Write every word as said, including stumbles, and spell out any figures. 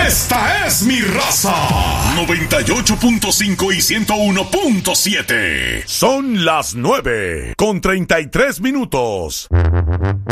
Esta es mi raza. noventa y ocho punto cinco y ciento uno punto siete. Son las nueve con treinta y tres minutos.